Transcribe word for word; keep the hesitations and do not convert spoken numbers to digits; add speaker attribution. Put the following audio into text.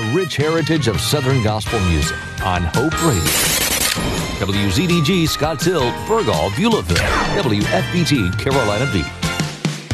Speaker 1: a rich heritage of Southern gospel music on Hope Radio. W Z D G Scottsdale, Burgaw, Beulahville, W F B T Carolina Beach.